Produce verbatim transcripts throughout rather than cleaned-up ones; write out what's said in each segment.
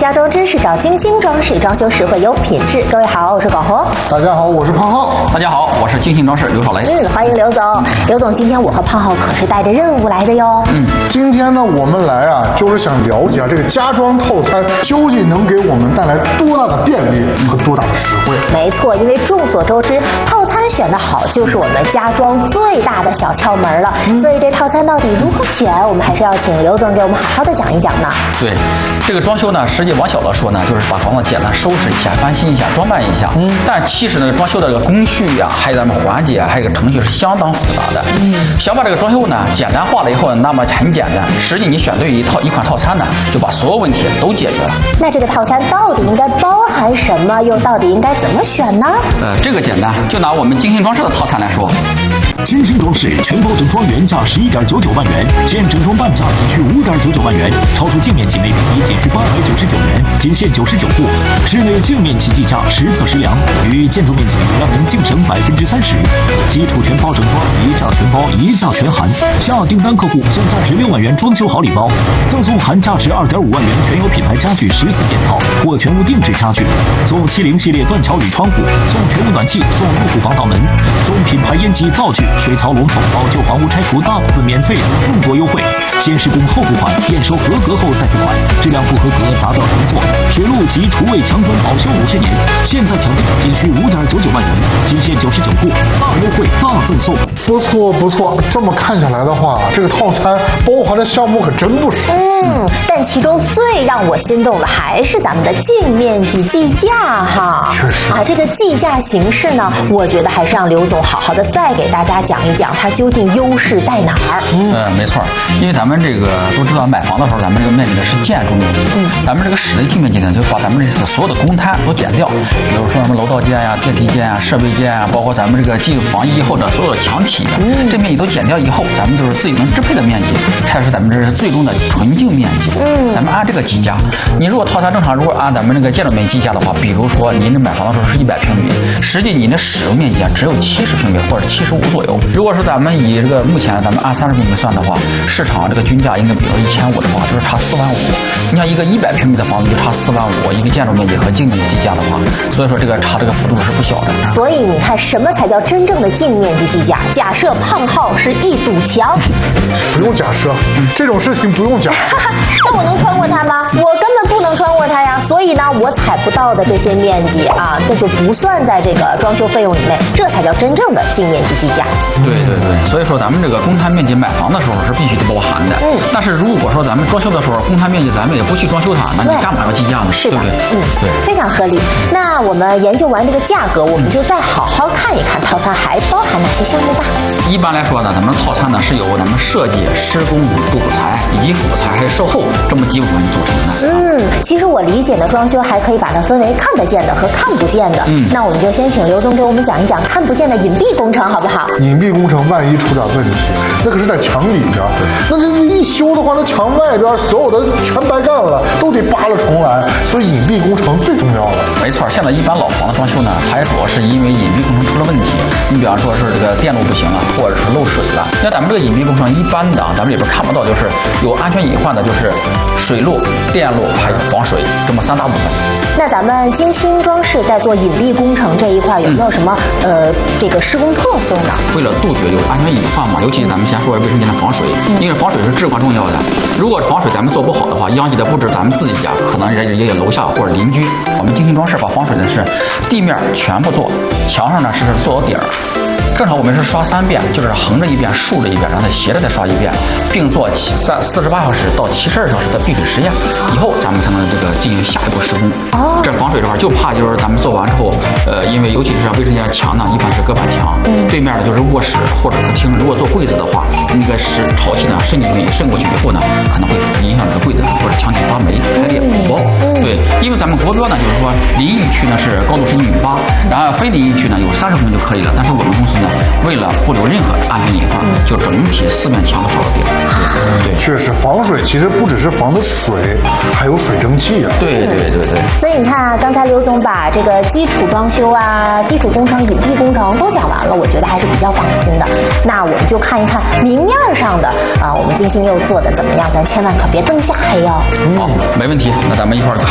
家装知识找金星装饰，装修实惠有品质。各位好，我是广红。 大家好，我是胖浩。 大家好，我是金星装饰刘少雷。 嗯，欢迎刘总。刘总，今天我和胖浩可是带着任务来的哟。 嗯，今天呢，我们来啊，就是想了解啊，这个家装套餐究竟能给我们带来多大的便利和多大的实惠？ 没错，因为众所周知，套餐选得好就是我们家装最大的小窍门了。嗯、所以这套餐到底如何选，我们还是要请刘总给我们好好的讲一讲呢。 对，这个装修呢，实际往小了说呢，就是把房子简单收拾一下、翻新一下、装扮一下。嗯，但其实呢，装修的这个工序呀、啊，还有咱们环节啊，还有这个程序是相当复杂的。嗯，想把这个装修呢简单化了以后，那么很简单。实际你选对一套一款套餐呢，就把所有问题都解决了。 那这个套餐到底应该包含什么？又到底应该怎么选呢？ 呃，这个简单，就拿我们金星装饰的套餐来说。 金星装饰全包整装原价十一点九九万元，现整装半价仅需五点九九万元，超出净面积每平米仅需八百九十九元，仅限九十九户。室内净面积计价实测实量，与建筑面积让您净省百分之三十。基础全包整装，一价全包，一价全含。下订单客户享价值六万元装修好礼包，赠送含价值二点五万元全有品牌家具十四件套或全屋定制家具，送七零系列断桥铝窗户，送全屋暖气，送入户防盗门，送品牌烟机灶具。水槽龙头，老旧房屋拆除大部分免费，众多优惠。先施工后付款，验收合格后再付款，质量不合格砸掉重做。水路及厨卫墙砖保修五十年，现在抢订仅需五点九九万元，仅限九十九户，大优惠大赠送。 不错不错，这么看下来的话，这个套餐包含的项目可真不少。 嗯，但其中最让我心动的还是咱们的净面积计价哈。 确实啊，这个计价形式呢，我觉得还是让刘总好好的再给大家讲一讲，它究竟优势在哪儿。 嗯，呃、没错，因为咱们这个都知道，买房的时候，咱们这个面积呢是建筑面积，嗯，咱们这个室内净面积呢，就把咱们这所有的公摊都减掉，比如说什么楼道间呀、电梯间啊、设备间啊，包括咱们这个进房以后的所有的墙体，嗯，这面积都减掉以后，咱们就是自己能支配的面积，才是咱们这是最终的纯净面积。嗯，咱们按这个计价，你如果套餐正常，如果按咱们这个建筑面积计价的话，比如说您这买房的时候是一百平米，实际你的使用面积啊只有七十平米或者七十五左右。如果是咱们以这个目前咱们按三十平米算的话，市场这个均价应该比如说一千五的话，就是差四万五。你像一个一百平米的房子就差四万五，一个建筑面积和净面积计价的话，所以说这个差这个幅度是不小的。 所以你看，什么才叫真正的净面积计价？假设胖浩是一堵墙， 不用假设，这种事情不用假设。 那我能穿过它吗？我根本不能穿过它呀。所以呢，我踩不到的这些面积啊，那就不算在这个装修费用里面，这才叫真正的净面积计价。 对对对，所以说咱们这个公摊面积买房的时候是必须得包含的。嗯。但是如果说咱们装修的时候，公摊面积咱们也不去装修它，那你干嘛要计价呢？ 是的， 对不对？ 嗯，对，非常合理。那我们研究完这个价格，我们就再好好看一看套餐还包含哪些项目吧。 一般来说呢，咱们套餐呢是由咱们设计、施工、主材以及辅材还有售后这么几部分组成的。 嗯，其实我理解的装修还可以把它分为看得见的和看不见的。嗯，那我们就先请刘总给我们讲一讲看不见的隐蔽工程，好不好？ 隐蔽工程万一出点问题，那可是在墙里边，那这一修的话，那墙外边所有的全白干了，都得扒了重来。所以隐蔽工程最重要了。 没错，现在一般老房的装修呢，它也主要是因为隐蔽工程出了问题。你比方说是这个电路不行了，或者是漏水了。像咱们这个隐蔽工程一般的，咱们里边看不到，就是有安全隐患的，就是水路、电路还有防水这么三大部分。 那咱们金星装饰在做隐蔽工程这一块有没有什么、嗯、呃这个施工特色呢？ 为了杜绝有安全隐患嘛，尤其咱们先说卫生间的防水，嗯、因为防水是至关重要的。如果防水咱们做不好的话，殃及的不止咱们自己家，可能人也有楼下或者邻居。我们金星装饰把防水的是地面全部做，墙上呢是做到底儿。正常我们是刷三遍，就是横着一遍、竖着一遍，然后再斜着再刷一遍，并做三四十八小时到七十二小时的闭水实验，以后咱们才能这个进行下一步施工。哦，这防水这块就怕就是咱们做完之后，呃，因为尤其是卫生间墙呢，一般是隔板墙，嗯，对面的就是卧室或者客厅，如果做柜子的话，那个是潮气呢渗进去渗过去以后呢，可能会影响这个柜子或者墙体发霉、排列鼓包。对，因为咱们国标呢就是说淋浴区呢是高度是一米八，然后非淋浴区呢有三十公分就可以了，但是我们公司呢。为了不留任何安全隐患，就整体四面墙都刷到底。对， 确实防水其实不只是防的水，还有水蒸气啊。 对对对对。 所以你看啊，刚才刘总把这个基础装修啊、基础工程、隐蔽工程都讲完了，我觉得还是比较放心的。那我们就看一看明面上的啊，我们金星又做的怎么样？咱千万可别灯下黑哦。 好，没问题。那咱们一块儿看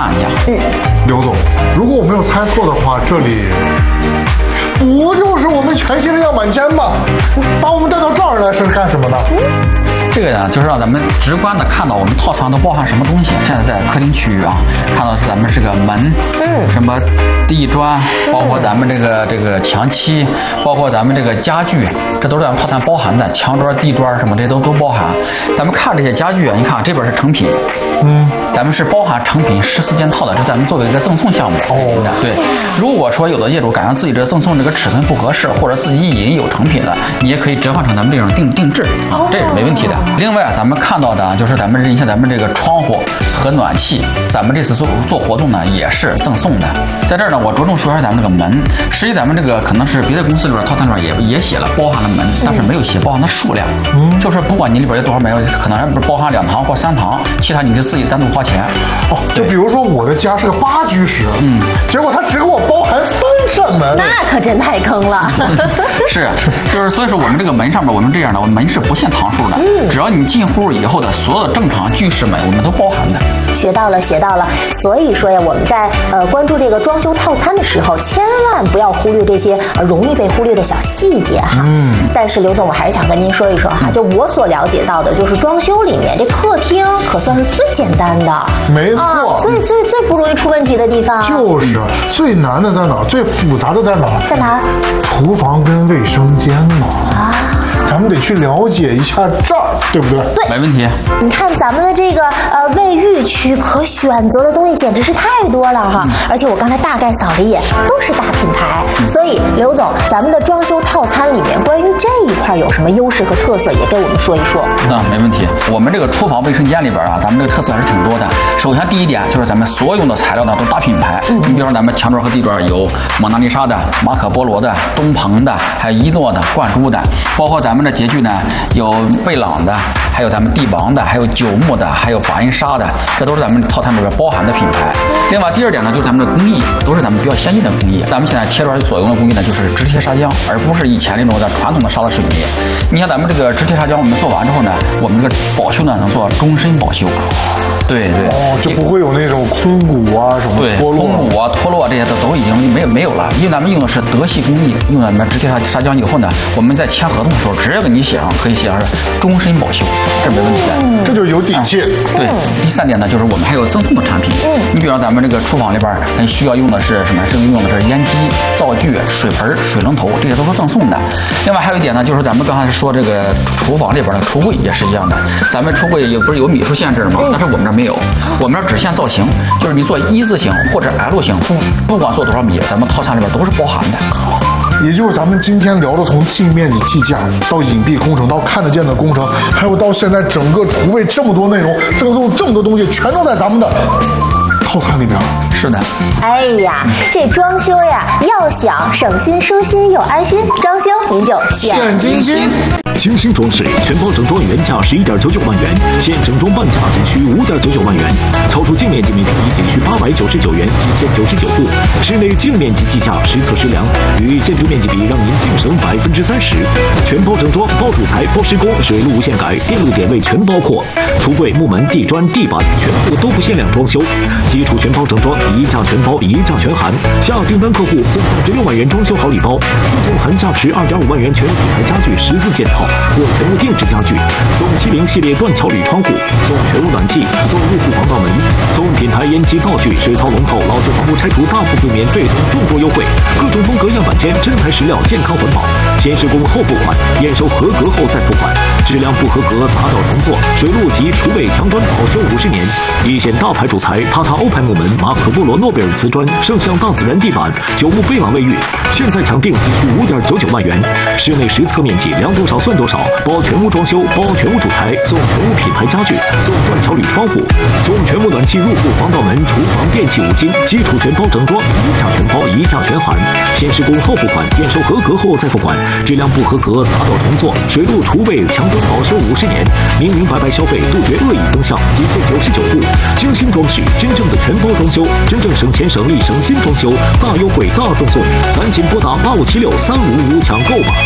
看一下。 嗯， 刘总，如果我没有猜错的话，这里不就是我们全新的样板间吗？把我们带到这儿来是干什么呢？ 这个呢，就是让咱们直观的看到我们套餐都包含什么东西。现在在客厅区域啊，看到咱们这个门，嗯，什么地砖，包括咱们这个这个墙漆，包括咱们这个家具，这都是咱们套餐包含的。墙砖、地砖什么这些都都包含。咱们看这些家具啊，你看这边是成品，嗯，咱们是包含成品十四件套的，这是咱们作为一个赠送项目给您的。对，如果说有的业主感觉自己这赠送这个尺寸不合适，或者自己已经有成品了，你也可以折换成咱们这种定定制啊，这也是没问题的。另外，咱们看到的就是咱们你像咱们这个窗户和暖气，咱们这次做做活动呢也是赠送的。在这儿呢，我着重说一下咱们这个门。实际咱们这个可能是别的公司里边套餐里边也也写了包含了门，但是没有写包含的数量。嗯，就是不管你里边有多少门，可能不是包含两堂或三堂，其他你就自己单独花钱。 哦，就比如说我的家是个八居室，嗯，结果他只给我包含三扇门， 那可真太坑了。 是，就是所以说我们这个门上面我们这样的，我们门是不限堂数的，嗯，只要你进户以后的所有的正常居室门，我们都包含的。 学到了，学到了。所以说呀，我们在呃关注这个装修套餐的时候，千万不要忽略这些呃容易被忽略的小细节哈。嗯。但是刘总，我还是想跟您说一说哈，就我所了解到的，就是装修里面这客厅可算是最简单的， 没错， 啊、最最最不容易出问题的地方。 就是最难的在哪儿？最复杂的在哪儿？ 在哪儿？ 厨房跟卫生间嘛。啊。咱们得去了解一下这儿，对不对？ 对， 没问题。 你看咱们的这个呃卫浴区可选择的东西简直是太多了哈，嗯、而且我刚才大概扫了一眼，都是大品牌。嗯、所以刘总，咱们的装修套餐里面关于这一块有什么优势和特色，也给我们说一说。 那、嗯、没问题。我们这个厨房卫生间里边啊，咱们这个特色还是挺多的。首先第一点就是咱们所用的材料呢都是大品牌，嗯、你比如说咱们墙砖和地砖有蒙娜丽莎的、马可波罗的、东鹏的，还有一诺的、冠珠的，包括咱们的洁具呢有贝朗的，还有咱们帝王的，还有九牧的，还有法印沙的，这都是咱们套餐里边包含的品牌。另外第二点呢，就是咱们的工艺都是咱们比较先进的工艺。咱们现在贴砖所用的工艺呢，就是直贴砂浆，而不是以前那种的传统的砂拉水泥。你像咱们这个直贴砂浆，我们做完之后呢，我们这个保修呢能做终身保修。对对， 哦，就不会有那种空鼓啊什么对脱落、 空鼓啊脱落这些都都已经没有没有了，因为咱们用的是德系工艺，用咱们直贴砂砂浆以后呢，我们在签合同的时候，只要给你写上，可以写上是终身保修，这没问题的， 嗯、这就是有底气。 嗯、对，第三点呢，就是我们还有赠送的产品。嗯，你比如说咱们这个厨房里边，很需要用的是什么？是用的是烟机、灶具、水盆、水龙头，这些都是赠送的。另外还有一点呢，就是咱们刚才说这个厨房里边的橱柜也是一样的，咱们橱柜也不是有米数限制吗？但是我们这没有，我们这只限造型，就是你做一字形或者 L 型，不不管做多少米，咱们套餐里边都是包含的。 也就是咱们今天聊的，从净面积计价到隐蔽工程，到看得见的工程，还有到现在整个厨卫这么多内容，赠送这么多东西，全都在咱们的套餐里边。 是的。 哎呀，这装修呀，要想省心、舒心又安心，装修您就选金星。 精心装饰全包整装原价十一点九九万元，现整装半价仅需五点九九万元，超出净面积面积仅需八百九十九元，仅限九十九户。室内净面积计价实测实量，与建筑面积比让您净省百分之三十。全包整装，包主材、包施工，水路无限改，电路点位全包括。橱柜、木门、地砖、地板全部都不限量装修，基础全包整装，一价全包，一价全含。下订单客户送价值六万元装修好礼包，送含价值二点五万元全品牌家具十四件套。或全屋定制家具，送七零系列断桥铝窗户，送全屋暖气，送入户防盗门，送品牌烟机灶具、水槽龙头、老旧房屋拆除大部分免费等众多优惠，各种风格样板间，真材实料，健康环保，先施工后付款，验收合格后再付款，质量不合格砸掉重做，水路及厨卫墙砖保修五十年，一线大牌主材，塔塔欧派木门、马可波罗诺贝尔瓷砖、圣象大自然地板、九牧贝朗卫浴，现在抢订仅需五点九九万元，室内实测面积量多少算多少，包全屋装修，包全屋主材，送全屋品牌家具，送断桥铝窗户，送全屋暖气入户防盗门，厨房电器五金，基础全包整装，一价全包，一价全含，先施工后付款，验收合格后再付款，质量不合格砸掉重做，水路厨卫墙砖保修五十年，明明白白消费，杜绝恶意增项，仅限九十九户，精心装饰，真正的全包装修，真正省钱省力省心装修，大优惠大赠送，赶紧拨打八五七六三五五抢购吧。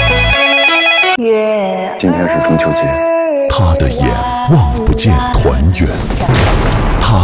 今天是中秋节， 他的眼望不见团圆，他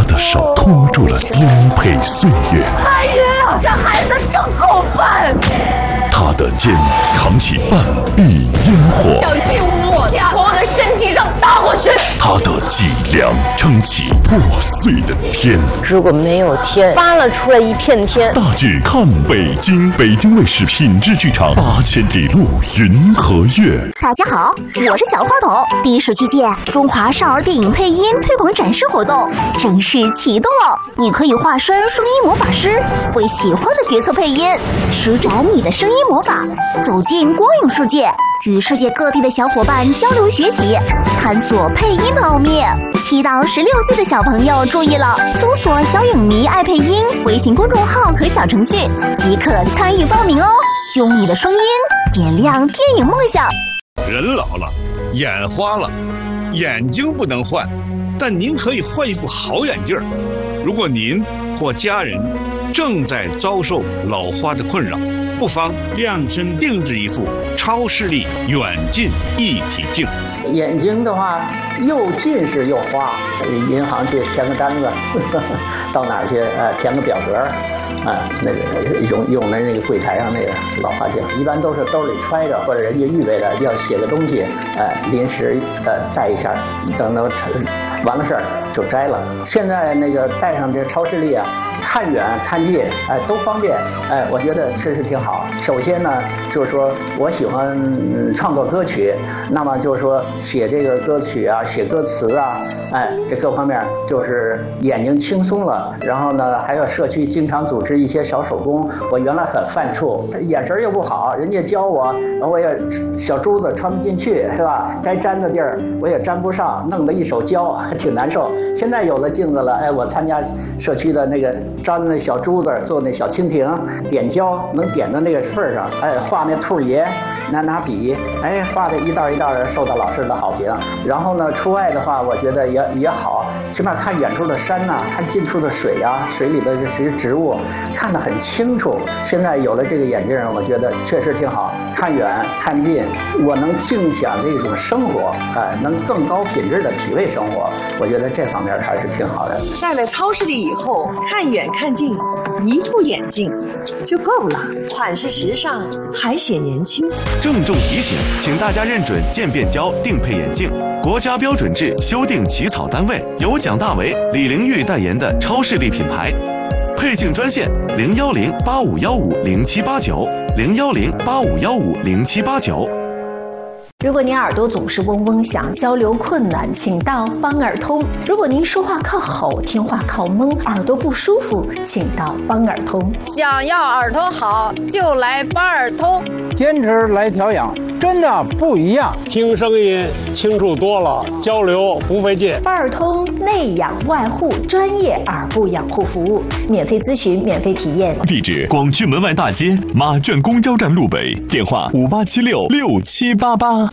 的手拖住了颠沛岁月。 太爷啊，这孩子真够笨！ 他的肩扛起半壁烟火， 想进我家，从我的身体上打过去。 他的脊梁撑起破碎的天。 如果没有天，扒拉出来一片天。 大剧看北京，北京卫视品质剧场八千里路云和月。 大家好，我是小花筒。第十七届中华少儿电影配音推广展示活动正式启动了，你可以化身声音魔法师，为喜欢的角色配音，施展你的声音魔法，走进光影世界，与世界各地的小伙伴交流学习，探索配音的奥秘。七到十六岁的小朋友注意了，搜索小影迷爱配音微信公众号和小程序即可参与报名哦，用你的声音点亮电影梦想。 人老了，眼花了，眼睛不能换，但您可以换一副好眼镜。如果您或家人正在遭受老花的困扰，不妨量身定制一副超视力远近一体镜。 眼睛的话，又近视又花，银行去填个单子，呵呵到哪儿去呃填个表格，啊、呃、那个用用的那个柜台上那个老花镜，一般都是兜里揣着，或者人家预备的要写个东西，呃临时呃带一下，等等完了事儿就摘了。现在那个带上这超视力啊，看远看近，哎都方便，哎我觉得确实挺好。首先呢，就是说我喜欢、嗯、创作歌曲，那么就是说写这个歌曲啊，写歌词啊，哎这各方面就是眼睛轻松了。然后呢，还有社区经常组织一些小手工，我原来很犯怵，眼神又不好，人家教我，我也小珠子穿不进去，是吧？该粘的地儿我也粘不上，弄得一手胶，还挺难受。现在有了镜子了，哎，我参加社区的那个粘那小珠子，做那小蜻蜓，点胶能点到那个份儿上，哎，画那兔爷，拿拿笔，哎，画的一道一道的，受到老师的好评。然后呢，出外的话，我觉得也也好，起码看远处的山呐、啊，看近处的水啊，水里的这些植物，看得很清楚。现在有了这个眼镜，我觉得确实挺好，看远看近，我能尽享这种生活，哎，能更高品质的体味生活。我觉得这方面还是挺好的。 戴了超视力以后，看远看近，一副眼镜就够了，款式时尚，还显年轻。 郑重提醒，请大家认准渐变胶定配眼镜，国家标准制修订起草单位由蒋大为、李玲玉代言的超视力品牌。配镜专线零幺零八五幺五零七八九零幺零八五幺五零七八九。 如果您耳朵总是嗡嗡响，交流困难，请到帮耳通。如果您说话靠吼，听话靠蒙，耳朵不舒服，请到帮耳通。 想要耳朵好，就来帮耳通。 坚持来调养，真的不一样。 听声音清楚多了，交流不费劲。 帮耳通内养外护，专业耳部养护服务，免费咨询，免费体验。 地址：广渠门外大街马圈公交站路北，电话五八七六六七八八。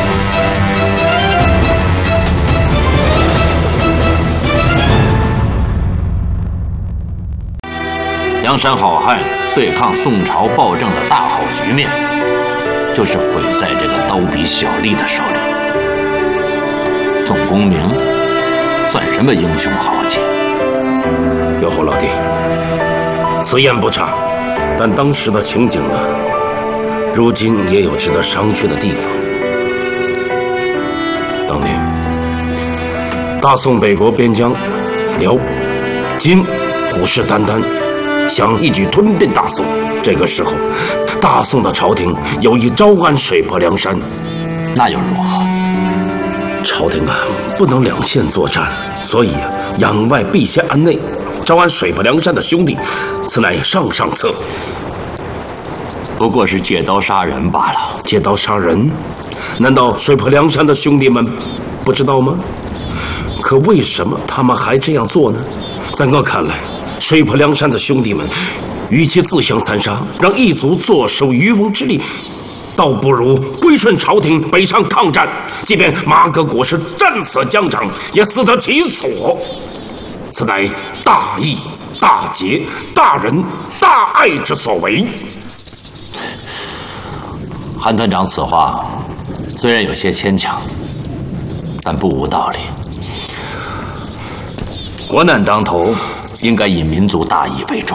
梁山好汉对抗宋朝暴政的大好局面，就是毁在这个刀笔小吏的手里。宋公明算什么英雄豪杰？ 刘侯老弟，此言不差，但当时的情景呢，如今也有值得商榷的地方。当年大宋北国边疆辽金虎视眈眈，想一举吞并大宋。这个时候大宋的朝廷有意招安水泊梁山， 那又如何？ 朝廷啊不能两线作战，所以啊攘外必先安内，招安水泊梁山的兄弟，此乃上上策。 不过是借刀杀人罢了。 借刀杀人？难道水泊梁山的兄弟们不知道吗？可为什么他们还这样做呢？在我看来，水泊梁山的兄弟们与其自相残杀，让一族坐收渔翁之利，倒不如归顺朝廷，北上抗战，即便马革裹尸战死疆场，也死得其所。此乃大义大节大仁大爱之所为。 韩团长此话虽然有些牵强，但不无道理。 国难当头，应该以民族大义为重。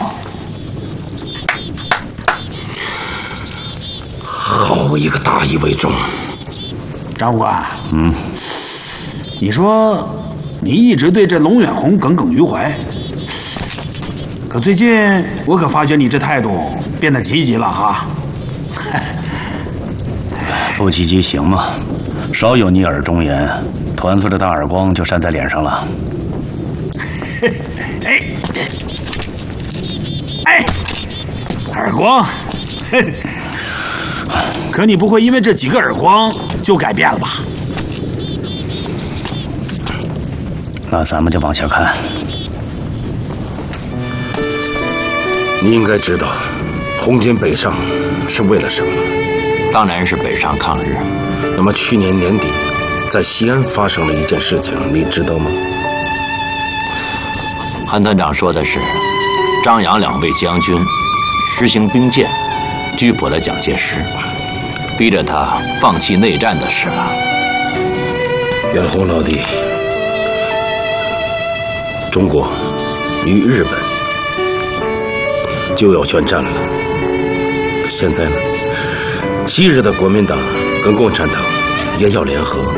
好一个大义为重！ 张官，嗯，你说你一直对这龙远红耿耿于怀，可最近我可发觉你这态度变得积极了啊！ 不积极行吗？少有逆耳忠言，团子的大耳光就扇在脸上了。 哎哎，耳光，可你不会因为这几个耳光就改变了吧？ 那咱们就往下看。 你应该知道，红军北上是为了什么？ 当然是北上抗日。 那么去年年底，在西安发生了一件事情，你知道吗？ 韩团长说的是，张杨两位将军实行兵谏，拘捕了蒋介石，逼着他放弃内战的事了。 远红老弟，中国与日本就要宣战了。现在呢，昔日的国民党跟共产党也要联合，